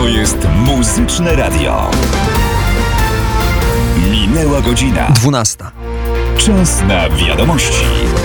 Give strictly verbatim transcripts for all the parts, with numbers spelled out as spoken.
To jest Muzyczne Radio. Minęła godzina dwunasta. Czas na wiadomości.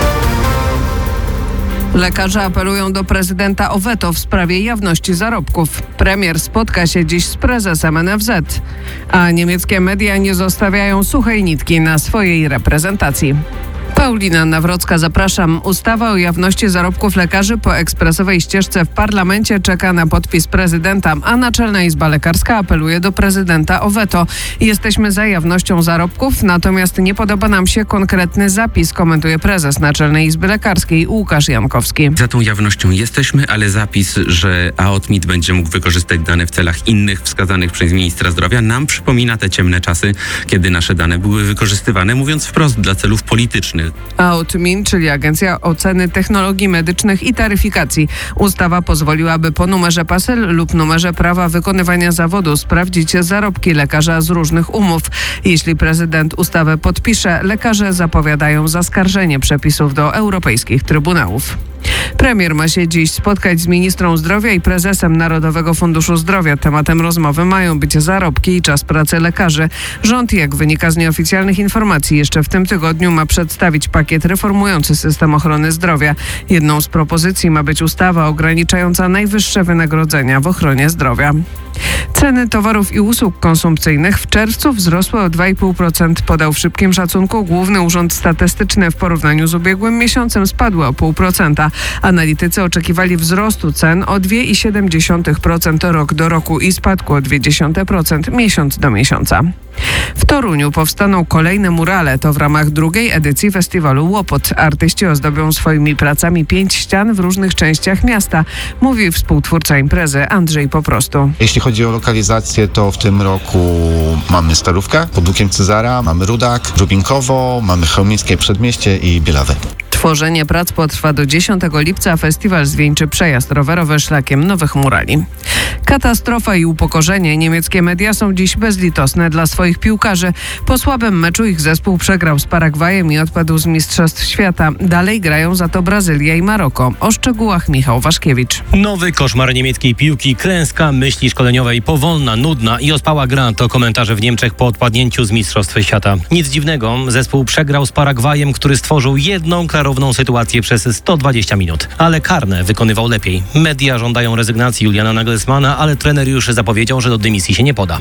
Lekarze apelują do prezydenta o weto w sprawie jawności zarobków. Premier spotka się dziś z prezesem N F Z, a niemieckie media nie zostawiają suchej nitki na swojej reprezentacji. Paulina Nawrocka, zapraszam. Ustawa o jawności zarobków lekarzy po ekspresowej ścieżce w parlamencie czeka na podpis prezydenta, a Naczelna Izba Lekarska apeluje do prezydenta o weto. Jesteśmy za jawnością zarobków, natomiast nie podoba nam się konkretny zapis, komentuje prezes Naczelnej Izby Lekarskiej Łukasz Jankowski. Za tą jawnością jesteśmy, ale zapis, że A O T M I T będzie mógł wykorzystać dane w celach innych wskazanych przez ministra zdrowia, nam przypomina te ciemne czasy, kiedy nasze dane były wykorzystywane, mówiąc wprost, dla celów politycznych. A O T M I T, czyli Agencja Oceny Technologii Medycznych i Taryfikacji. Ustawa pozwoliłaby po numerze PESEL lub numerze prawa wykonywania zawodu sprawdzić zarobki lekarza z różnych umów. Jeśli prezydent ustawę podpisze, lekarze zapowiadają zaskarżenie przepisów do europejskich trybunałów. Premier ma się dziś spotkać z ministrą zdrowia i prezesem Narodowego Funduszu Zdrowia. Tematem rozmowy mają być zarobki i czas pracy lekarzy. Rząd, jak wynika z nieoficjalnych informacji, jeszcze w tym tygodniu ma przedstawić pakiet reformujący system ochrony zdrowia. Jedną z propozycji ma być ustawa ograniczająca najwyższe wynagrodzenia w ochronie zdrowia. Ceny towarów i usług konsumpcyjnych w czerwcu wzrosły o dwa i pół procent, podał w szybkim szacunku Główny Urząd Statystyczny. W porównaniu z ubiegłym miesiącem spadły o zero przecinek pięć procent. Analitycy oczekiwali wzrostu cen o dwa i siedem procent rok do roku i spadku o zero przecinek dwa procent miesiąc do miesiąca. W Toruniu powstaną kolejne murale. To w ramach drugiej edycji festiwalu Łopot. Artyści ozdobią swoimi pracami pięć ścian w różnych częściach miasta, mówi współtwórca imprezy Andrzej Poprostu. Jeśli chodzi o lokalizację, to w tym roku mamy Starówkę pod Łukiem Cezara, mamy Rudak, Rubinkowo, mamy Chełmińskie Przedmieście i Bielawę. Tworzenie prac potrwa do dziesiątego lipca. Festiwal zwieńczy przejazd rowerowy szlakiem nowych murali. Katastrofa i upokorzenie. Niemieckie media są dziś bezlitosne dla swoich piłkarzy. Po słabym meczu ich zespół przegrał z Paragwajem i odpadł z Mistrzostw Świata. Dalej grają za to Brazylia i Maroko. O szczegółach Michał Waszkiewicz. Nowy koszmar niemieckiej piłki, klęska myśli szkoleniowej, powolna, nudna i ospała gra to komentarze w Niemczech po odpadnięciu z Mistrzostw Świata. Nic dziwnego, zespół przegrał z Paragwajem, który stworzył jedną klarowną sytuację przez sto dwadzieścia minut. Ale karne wykonywał lepiej. Media żądają rezygnacji Juliana Nagelsmana, ale trener już zapowiedział, że do dymisji się nie poda.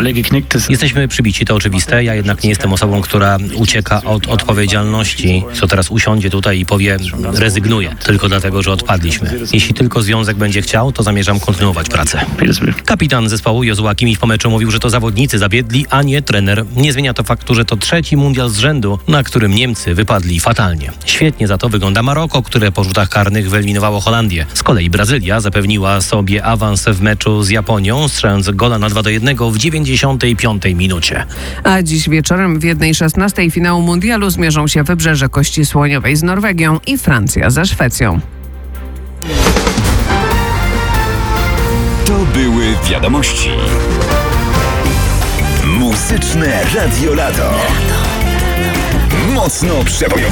Jesteśmy przybici, to oczywiste. Ja jednak nie jestem osobą, która ucieka od odpowiedzialności, co teraz usiądzie tutaj i powie rezygnuję, tylko dlatego, że odpadliśmy. Jeśli tylko związek będzie chciał, to zamierzam kontynuować pracę. Kapitan zespołu Jozua Kimmich po meczu mówił, że to zawodnicy zabiedli, a nie trener. Nie zmienia to faktu, że to trzeci mundial z rzędu, na którym Niemcy wypadli fatalnie. Świetnie za to wygląda Maroko, które po rzutach karnych wyeliminowało Holandię. Z kolei Brazylia zapewniła sobie awans w meczu z Japonią, strzelając gola na dwa do jednego w dziewięćdziesiątej piątej minucie. A dziś wieczorem w jednej szesnastej finału mundialu zmierzą się Wybrzeże Kości Słoniowej z Norwegią i Francja ze Szwecją. To były wiadomości. Muzyczne Radio Lato. Mocno przebojowy.